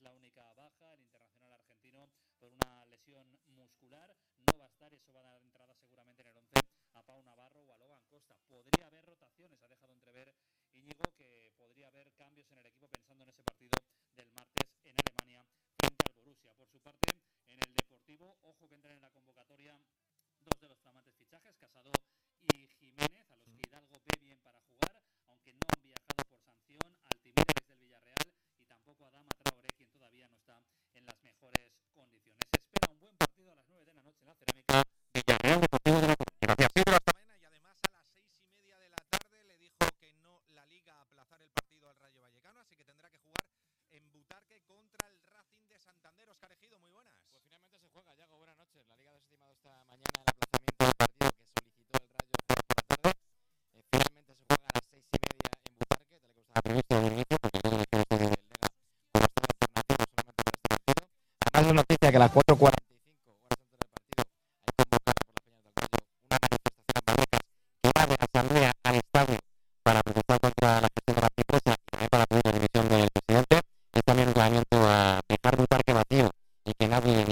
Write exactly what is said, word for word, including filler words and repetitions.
la única baja. El internacional argentino por una lesión muscular no va a estar. Eso va a dar entrada seguramente en el once a Pau Navarro o a Logan Costa. Podría haber rotaciones, ha dejado entrever Íñigo que podría haber cambios en el equipo pensando en ese partido del martes en Alemania frente al Borussia. Por su parte, en el Deportivo, ojo que entran en la convocatoria dos de los flamantes fichajes, Casado y Jiménez, a los que Hidalgo ve bien para jugar, aunque no han viajado por sanción, Altimira del Villarreal y tampoco Adama Traoré, quien todavía no está en las mejores condiciones. Se espera un buen partido a las nueve de la noche en la Cerámica. Villarreal Deportivo de la Coruña. Gracias. Pedro, hasta mañana. Y además a las seis y media de la tarde le dijo que no la Liga a aplazar el partido al Rayo Vallecano, así que tendrá que jugar en Butarque contra el Racing de Santander. Óscar Ejido, muy buenas. Pues finalmente se juega, Yago, buenas noches. La Liga ha desestimado esta mañana el aplazamiento del partido que solicitó el Rayo jugar por la tarde. Eh, finalmente se juega a las seis y media en Butarque, tal y como estaba previsto desde el inicio, porque ya lo dijeron ustedes del Lega como estado alternativo solamente para este partido. Además, es noticia que a las cuatro cuarenta y cinco, horas antes del partido, hay convocada por las Peñas del Rayo una manifestación en Vallecas que va de asamblea al estadio para protestar contra la gestión de la empresa y también para pedir la dimisión del presidente. Es también un llamamiento a dejar Butarque